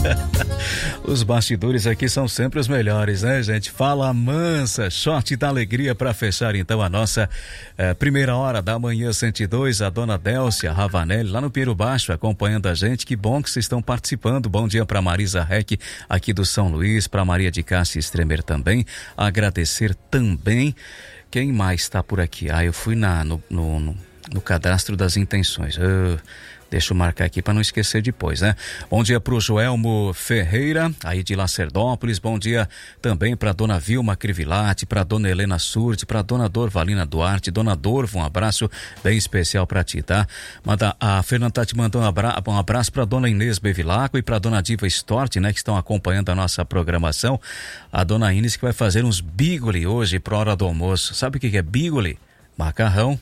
Os bastidores aqui são sempre os melhores, né, gente? Fala mansa, short da alegria para fechar então a nossa primeira hora da manhã 102, a dona Délcia Ravanelli lá no Pinheiro Baixo acompanhando a gente. Que bom que vocês estão participando. Bom dia para Marisa Reck aqui do São Luís, para Maria de Cássia Stremer também. Agradecer também. Quem mais está por aqui? Eu fui no cadastro das intenções. Deixa eu marcar aqui para não esquecer depois, né? Bom dia pro Joelmo Ferreira, aí de Lacerdópolis. Bom dia também para dona Vilma Crivilati, para dona Helena Surdi, para dona Dorvalina Duarte, dona Dorva, um abraço bem especial para ti, tá? A Fernanda tá te mandando um abraço para dona Inês Bevilacqua e para dona Diva Stort, né? Que estão acompanhando a nossa programação. A dona Inês que vai fazer uns bigoli hoje pra hora do almoço. Sabe o que é bigoli? Macarrão.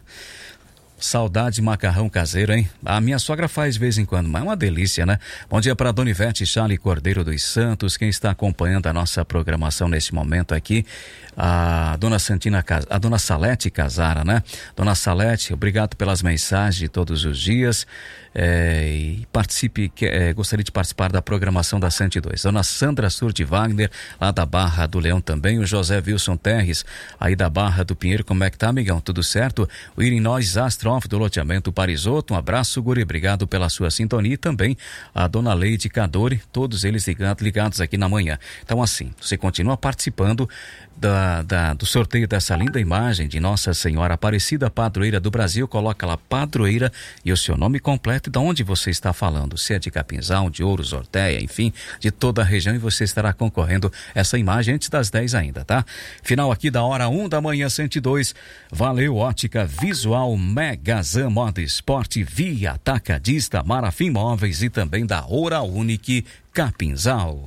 Saudade de macarrão caseiro, hein? A minha sogra faz de vez em quando, mas é uma delícia, né? Bom dia para dona Ivete Charle Cordeiro dos Santos, quem está acompanhando a nossa programação nesse momento aqui, a dona Salete Casara, né? Dona Salete, obrigado pelas mensagens de todos os dias. E gostaria de participar da programação da 102. Dona Sandra Surdi Wagner, lá da Barra do Leão também. O José Wilson Terres, aí da Barra do Pinheiro. Como é que tá, amigão? Tudo certo? O Irinóis Astrof do loteamento Parisoto. Um abraço, Guri, obrigado pela sua sintonia. E também a dona Leide Cadori, todos eles ligados aqui na manhã. Então assim, você continua participando do sorteio dessa linda imagem de Nossa Senhora Aparecida, padroeira do Brasil. Coloca lá padroeira e o seu nome completo e de onde você está falando, se é de Capinzal, de Ouros, Ortéia, enfim, de toda a região, e você estará concorrendo essa imagem antes das 10 ainda, tá? Final aqui da hora 1 da manhã 102. Valeu, Ótica Visual, Megazan Moda Esporte, Via Atacadista, Marafim Móveis e também da Oral Unique Capinzal.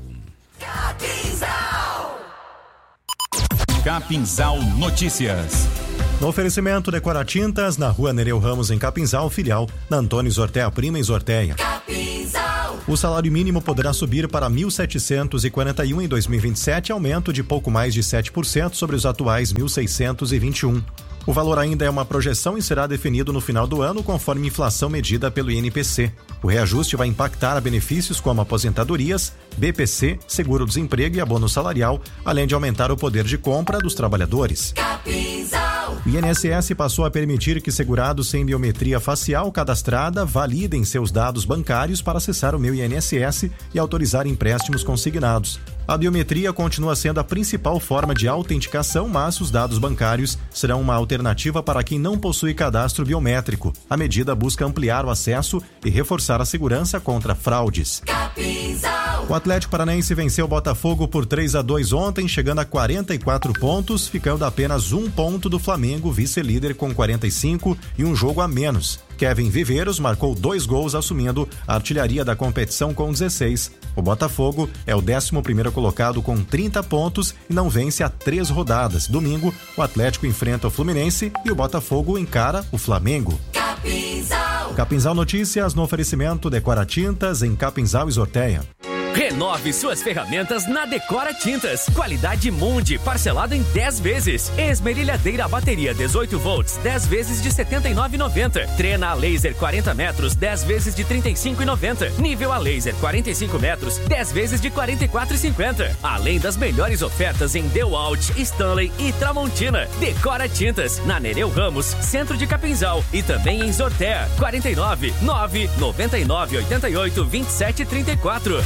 Capinzal Notícias. No oferecimento Decora Tintas, na rua Nereu Ramos, em Capinzal, filial na Antônio Zortea Prima, em Zorteia. Capinzal. O salário mínimo poderá subir para 1.741 em 2027, aumento de pouco mais de 7% sobre os atuais 1.621. O valor ainda é uma projeção e será definido no final do ano conforme inflação medida pelo INPC. O reajuste vai impactar benefícios como aposentadorias, BPC, seguro-desemprego e abono salarial, além de aumentar o poder de compra dos trabalhadores. O INSS passou a permitir que segurados sem biometria facial cadastrada validem seus dados bancários para acessar o Meu INSS e autorizar empréstimos consignados. A biometria continua sendo a principal forma de autenticação, mas os dados bancários serão uma alternativa para quem não possui cadastro biométrico. A medida busca ampliar o acesso e reforçar a segurança contra fraudes. O Atlético Paranaense venceu o Botafogo por 3-2 ontem, chegando a 44 pontos, ficando a apenas um ponto do Flamengo, vice-líder com 45 e um jogo a menos. Kevin Viveiros marcou 2 gols, assumindo a artilharia da competição com 16. O Botafogo é o 11º colocado com 30 pontos e não vence há 3 rodadas. Domingo, o Atlético enfrenta o Fluminense e o Botafogo encara o Flamengo. Capinzal Notícias, no oferecimento Decora Tintas, em Capinzal e Zorteia. Renove suas ferramentas na Decora Tintas. Qualidade Mundi, parcelado em 10 vezes. Esmerilhadeira bateria 18 volts, 10 vezes de R$ 79,90. Trena a laser 40 metros, 10 vezes de R$ 35,90. Nível a laser 45 metros, 10 vezes de R$ 44,50. Além das melhores ofertas em DeWalt, Stanley e Tramontina. Decora Tintas, na Nereu Ramos, centro de Capinzal e também em Zortea, 49 9 99 88 27 34.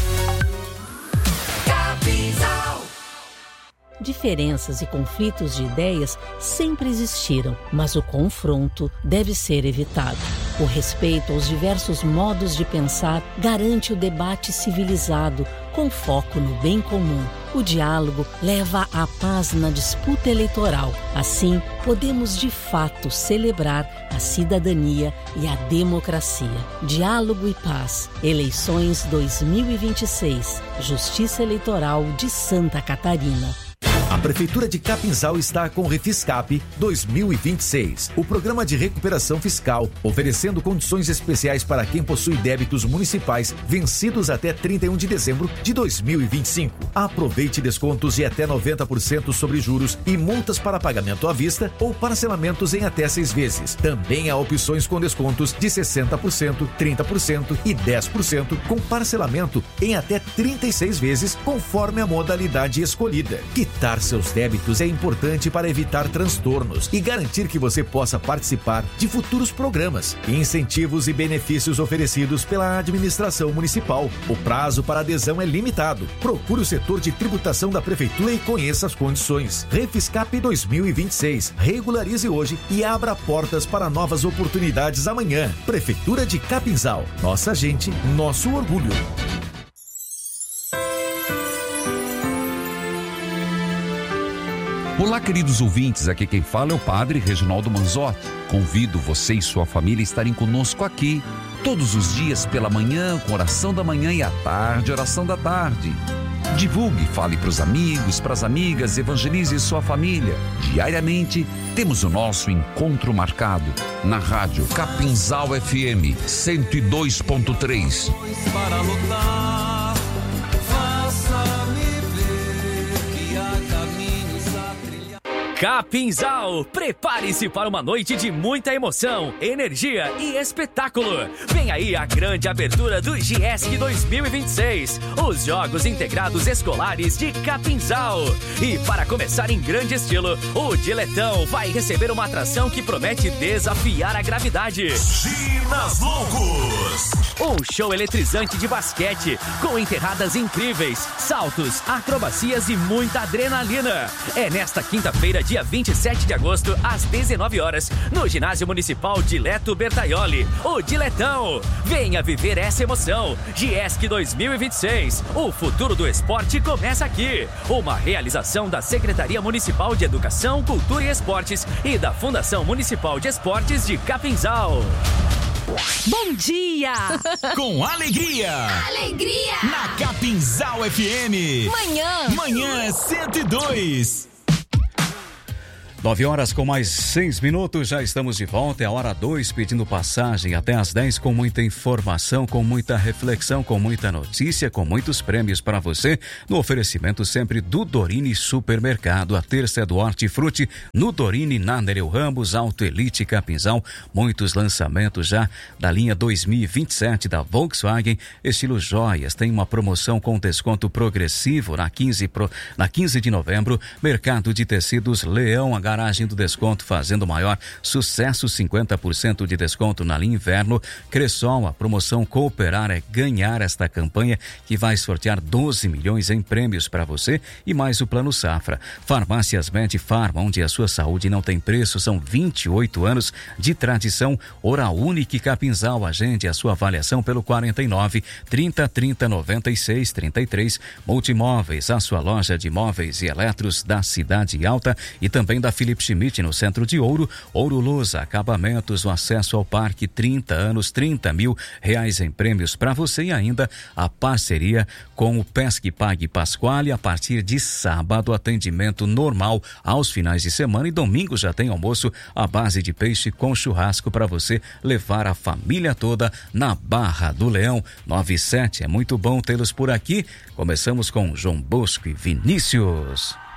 Diferenças e conflitos de ideias sempre existiram, mas o confronto deve ser evitado. O respeito aos diversos modos de pensar garante o debate civilizado, com foco no bem comum. O diálogo leva à paz na disputa eleitoral. Assim, podemos de fato celebrar a cidadania e a democracia. Diálogo e paz. Eleições 2026. Justiça Eleitoral de Santa Catarina. A Prefeitura de Capinzal está com o Refiscap 2026, o programa de recuperação fiscal, oferecendo condições especiais para quem possui débitos municipais vencidos até 31 de dezembro de 2025. Aproveite descontos de até 90% sobre juros e multas para pagamento à vista ou parcelamentos em até 6 vezes. Também há opções com descontos de 60%, 30% e 10% com parcelamento em até 36 vezes, conforme a modalidade escolhida. Quitar seus débitos é importante para evitar transtornos e garantir que você possa participar de futuros programas, incentivos e benefícios oferecidos pela administração municipal. O prazo para adesão é limitado. Procure o setor de tributação da Prefeitura e conheça as condições. Refiscap 2026. Regularize hoje e abra portas para novas oportunidades amanhã. Prefeitura de Capinzal. Nossa gente, nosso orgulho. Olá, queridos ouvintes, aqui quem fala é o Padre Reginaldo Manzotti. Convido você e sua família a estarem conosco aqui, todos os dias pela manhã, com oração da manhã e à tarde, oração da tarde. Divulgue, fale para os amigos, para as amigas, evangelize sua família. Diariamente, temos o nosso encontro marcado na rádio Capinzal FM 102.3. Para lutar, faça-me ver que há caminhos a trilhar. Capinzal, prepare-se para uma noite de muita emoção, energia e espetáculo. Vem aí a grande abertura do GIESC 2026, os Jogos Integrados Escolares de Capinzal. E para começar em grande estilo, o Diletão vai receber uma atração que promete desafiar a gravidade. Ginas Loucos. Um show eletrizante de basquete, com enterradas incríveis, saltos, acrobacias e muita adrenalina. É nesta quinta-feira, dia 27 de agosto, às 19 horas, no Ginásio Municipal Dileto Bertaioli, o Diletão. Venha viver essa emoção. GIESC 2026, o futuro do esporte começa aqui. Uma realização da Secretaria Municipal de Educação, Cultura e Esportes e da Fundação Municipal de Esportes de Capinzal. Bom dia! Com alegria! Alegria! Na Capinzal FM. Manhã 102. 9 horas com mais 6 minutos, já estamos de volta, é a hora 2, pedindo passagem até às 10 com muita informação, com muita reflexão, com muita notícia, com muitos prêmios para você, no oferecimento sempre do Dorine Supermercado. A terça é do Hortifruti, no Dorine, na Nereu Ramos, Auto Elite Capinzal, muitos lançamentos já da linha 2027 da Volkswagen, estilo joias, tem uma promoção com desconto progressivo na 15 de novembro, Mercado de Tecidos Leão, a garagem do desconto fazendo maior sucesso, 50% de desconto na linha inverno. Cressol, a promoção Cooperar é ganhar esta campanha que vai sortear 12 milhões em prêmios para você e mais o Plano Safra. Farmácias Medfarma, onde a sua saúde não tem preço, são 28 anos de tradição. Oral Unique Capinzal, agende a sua avaliação pelo 49 30 30 96 33. Multimóveis, a sua loja de móveis e eletros da Cidade Alta e também da Felipe Schmidt no centro de Ouro. Ouro Luz, acabamentos, o acesso ao parque, 30 anos, 30 mil reais em prêmios para você e ainda a parceria com o Pesque Pague Pasquale. A partir de sábado, atendimento normal aos finais de semana e domingo já tem almoço à base de peixe com churrasco para você levar a família toda na Barra do Leão. 97, é muito bom tê-los por aqui. Começamos com João Bosco e Vinícius.